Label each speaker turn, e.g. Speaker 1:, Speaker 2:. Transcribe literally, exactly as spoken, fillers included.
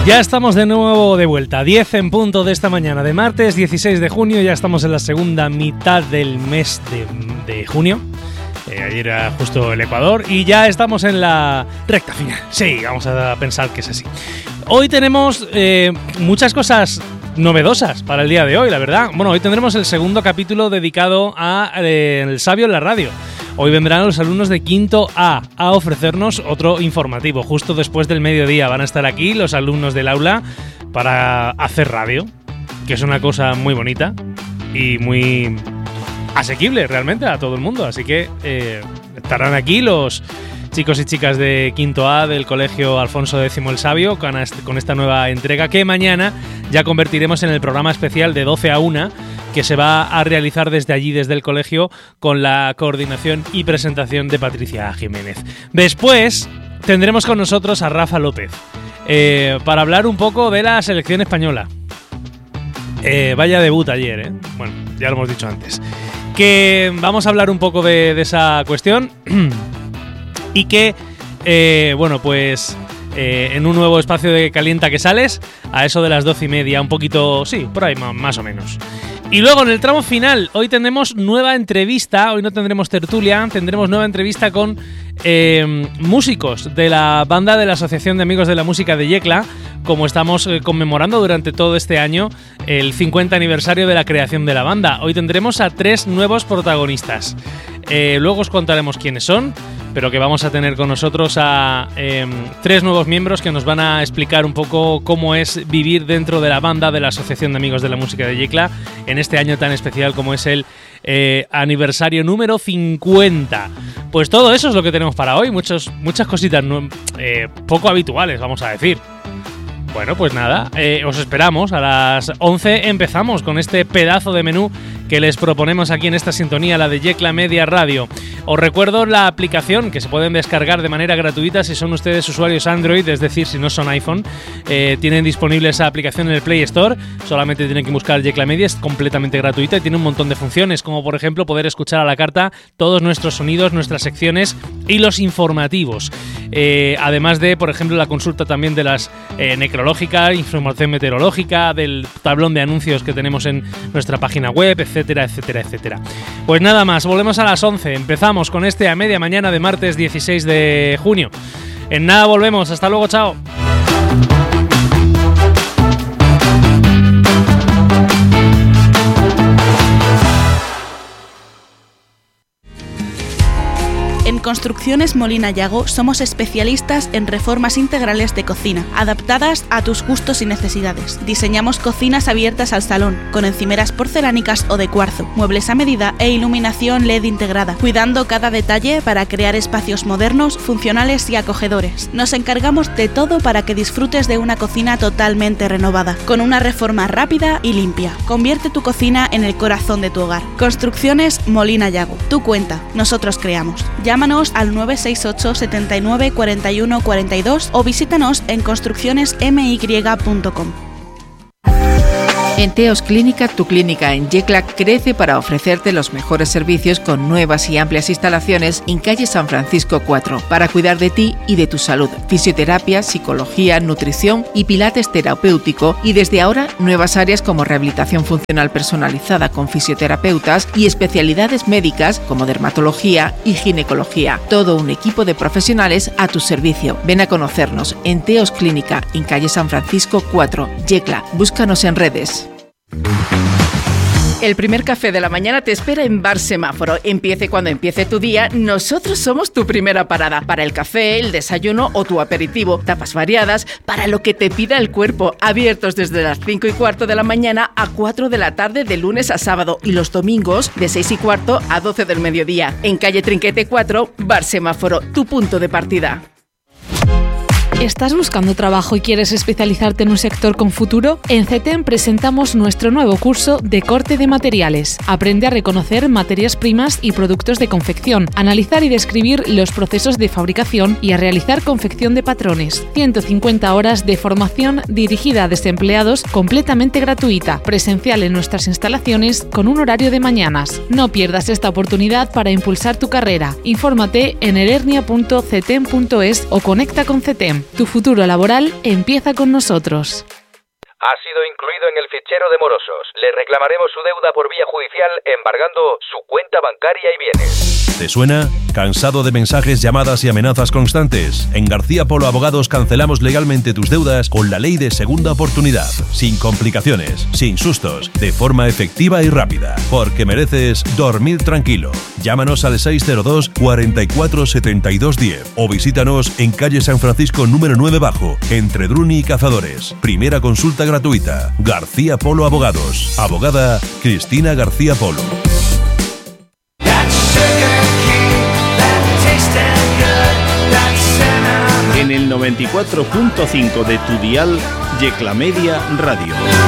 Speaker 1: Ya estamos de nuevo de vuelta, diez en punto de esta mañana de martes dieciséis de junio, ya estamos en la segunda mitad del mes de, de junio. Eh, ayer era justo el Ecuador y ya estamos en la recta final. Sí, vamos a pensar que es así. Hoy tenemos eh, muchas cosas novedosas para el día de hoy, la verdad. Bueno, hoy tendremos el segundo capítulo dedicado a eh, El Sabio en la radio. Hoy vendrán los alumnos de quinto A a ofrecernos otro informativo. Justo después del mediodía van a estar aquí los alumnos del aula para hacer radio, que es una cosa muy bonita y muy asequible realmente a todo el mundo. Así que eh, estarán aquí los chicos y chicas de quinto A del Colegio Alfonso X el Sabio con esta nueva entrega que mañana ya convertiremos en el programa especial de doce a una que se va a realizar desde allí, desde el colegio, con la coordinación y presentación de Patricia Jiménez. Después tendremos con nosotros a Rafa López eh, para hablar un poco de la selección española. Eh, vaya debut ayer, ¿eh? Bueno, ya lo hemos dicho antes. Que vamos a hablar un poco de, de esa cuestión y que, eh, bueno, pues eh, en un nuevo espacio de Calienta que sales, a eso de las doce y media, un poquito, sí, por ahí más o menos. Y luego en el tramo final, hoy tendremos nueva entrevista, hoy no tendremos tertulia, tendremos nueva entrevista con eh, músicos de la banda de la Asociación de Amigos de la Música de Yecla, como estamos eh, conmemorando durante todo este año el cincuenta aniversario de la creación de la banda. Hoy tendremos a tres nuevos protagonistas. Eh, luego os contaremos quiénes son, pero que vamos a tener con nosotros a eh, tres nuevos miembros que nos van a explicar un poco cómo es vivir dentro de la banda de la Asociación de Amigos de la Música de Yecla en este año tan especial como es el eh, aniversario número cincuenta. Pues todo eso es lo que tenemos para hoy, muchos, muchas cositas no, eh, poco habituales, vamos a decir. Bueno, pues nada, eh, os esperamos. A las once empezamos con este pedazo de menú que les proponemos aquí en esta sintonía, la de Yecla Media Radio. Os recuerdo la aplicación que se pueden descargar de manera gratuita si son ustedes usuarios Android, es decir, si no son iPhone. Eh, tienen disponible esa aplicación en el Play Store, solamente tienen que buscar Yecla Media, es completamente gratuita y tiene un montón de funciones, como por ejemplo poder escuchar a la carta todos nuestros sonidos, nuestras secciones y los informativos. Eh, además de, por ejemplo, la consulta también de las eh, necrológicas, información meteorológica, del tablón de anuncios que tenemos en nuestra página web, etcétera, etcétera, etcétera. Pues nada más, volvemos a las once. Empezamos con este a media mañana de martes dieciséis de junio. En nada volvemos. Hasta luego, chao.
Speaker 2: En Construcciones Molina Yago somos especialistas en reformas integrales de cocina, adaptadas a tus gustos y necesidades. Diseñamos cocinas abiertas al salón, con encimeras porcelánicas o de cuarzo, muebles a medida e iluminación L E D integrada, cuidando cada detalle para crear espacios modernos, funcionales y acogedores. Nos encargamos de todo para que disfrutes de una cocina totalmente renovada, con una reforma rápida y limpia. Convierte tu cocina en el corazón de tu hogar. Construcciones Molina Yago. Tú cuenta, nosotros creamos. Llámanos al nueve seis ocho, setenta y nueve, cuarenta y uno, cuarenta y dos o visítanos en construcciones m y punto com.
Speaker 3: En Teos Clínica, tu clínica en Yecla crece para ofrecerte los mejores servicios con nuevas y amplias instalaciones en calle San Francisco cuatro para cuidar de ti y de tu salud. Fisioterapia, psicología, nutrición y pilates terapéutico y desde ahora nuevas áreas como rehabilitación funcional personalizada con fisioterapeutas y especialidades médicas como dermatología y ginecología. Todo un equipo de profesionales a tu servicio. Ven a conocernos en Teos Clínica en calle San Francisco cuatro, Yecla. Búscanos en redes.
Speaker 4: El primer café de la mañana te espera en Bar Semáforo. Empiece cuando empiece tu día, nosotros somos tu primera parada. Para el café, el desayuno o tu aperitivo. Tapas variadas para lo que te pida el cuerpo. Abiertos desde las cinco y cuarto de la mañana a cuatro de la tarde de lunes a sábado. Y los domingos de seis y cuarto a doce del mediodía. En calle Trinquete cuatro, Bar Semáforo, tu punto de partida.
Speaker 5: ¿Estás buscando trabajo y quieres especializarte en un sector con futuro? En CETEM presentamos nuestro nuevo curso de corte de materiales. Aprende a reconocer materias primas y productos de confección, analizar y describir los procesos de fabricación y a realizar confección de patrones. ciento cincuenta horas de formación dirigida a desempleados completamente gratuita, presencial en nuestras instalaciones con un horario de mañanas. No pierdas esta oportunidad para impulsar tu carrera. Infórmate en elernia punto cetem punto es o conecta con CETEM. Tu futuro laboral empieza con nosotros.
Speaker 6: Ha sido incluido en el fichero de morosos. Le reclamaremos su deuda por vía judicial embargando su cuenta bancaria y bienes.
Speaker 7: ¿Te suena? ¿Cansado de mensajes, llamadas y amenazas constantes? En García Polo Abogados cancelamos legalmente tus deudas con la ley de segunda oportunidad. Sin complicaciones, sin sustos, de forma efectiva y rápida. Porque mereces dormir tranquilo. Llámanos al seis cero dos, cuarenta y cuatro, setenta y dos, diez o visítanos en calle San Francisco número nueve bajo, entre Druni y Cazadores. Primera consulta gratuita. García Polo Abogados. Abogada Cristina García Polo.
Speaker 8: En el noventa y cuatro punto cinco de tu dial, Yecla Media Radio.